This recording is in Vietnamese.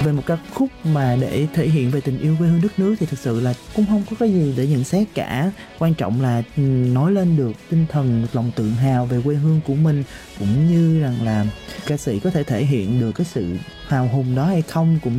Về một ca khúc mà để thể hiện về tình yêu quê hương đất nước thì thực sự là cũng không có cái gì để nhận xét cả. Quan trọng là nói lên được tinh thần, lòng tự hào về quê hương của mình, cũng như rằng là ca sĩ có thể thể hiện được cái sự hào hùng đó hay không, cũng